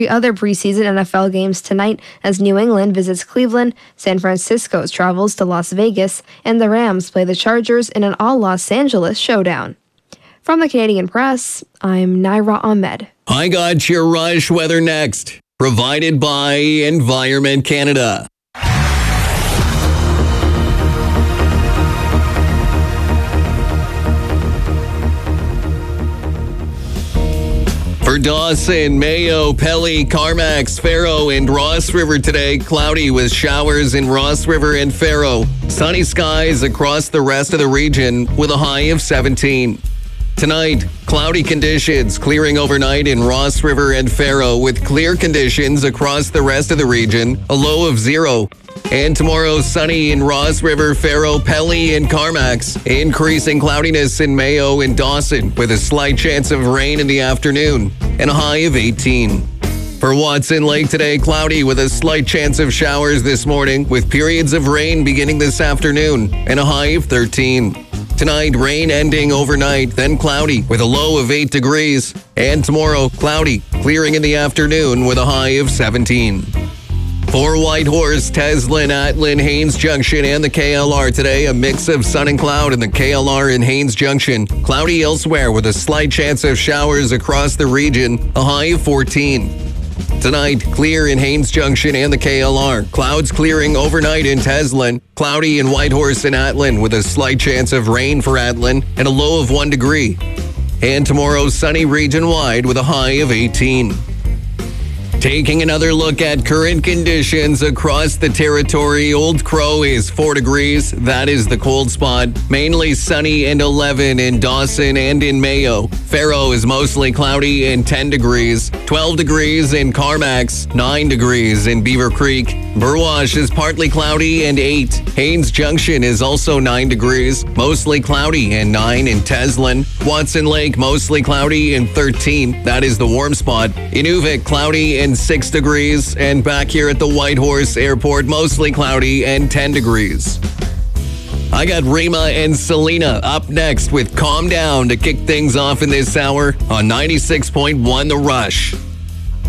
Other preseason NFL games tonight as New England visits Cleveland, San Francisco travels to Las Vegas, and the Rams play the Chargers in an all-Los Angeles showdown. From the Canadian Press, I'm Naira Ahmed. I got your rush weather next, provided by Environment Canada. For Dawson, Mayo, Pelly, Carmax, Faro, and Ross River today, cloudy with showers in Ross River and Faro. Sunny skies across the rest of the region with a high of 17. Tonight, cloudy conditions clearing overnight in Ross River and Faro with clear conditions across the rest of the region, a low of 0. And tomorrow, sunny in Ross River, Faro, Pelly, and Carmax. Increasing cloudiness in Mayo and Dawson with a slight chance of rain in the afternoon and a high of 18. For Watson Lake today, cloudy with a slight chance of showers this morning with periods of rain beginning this afternoon and a high of 13. Tonight, rain ending overnight, then cloudy with a low of 8 degrees. And tomorrow, cloudy, clearing in the afternoon with a high of 17. For Whitehorse, Teslin, Atlin, Haines Junction, and the KLR today, a mix of sun and cloud in the KLR and Haines Junction. Cloudy elsewhere with a slight chance of showers across the region, a high of 14. Tonight, clear in Haines Junction and the KLR. Clouds clearing overnight in Teslin. Cloudy in Whitehorse and Atlin with a slight chance of rain for Atlin and a low of 1 degree. And tomorrow, sunny region-wide with a high of 18. Taking another look at current conditions across the territory, Old Crow is 4 degrees. That is the cold spot. Mainly sunny and 11 in Dawson and in Mayo. Faro is mostly cloudy and 10 degrees. 12 degrees in Carmax. 9 degrees in Beaver Creek. Burwash is partly cloudy and 8. Haines Junction is also 9 degrees. Mostly cloudy and 9 in Teslin. Watson Lake mostly cloudy and 13. That is the warm spot. Inuvik cloudy and 6 degrees, and back here at the Whitehorse Airport, mostly cloudy and 10 degrees. I got Rima and Selena up next with Calm Down to kick things off in this hour on 96.1 The Rush.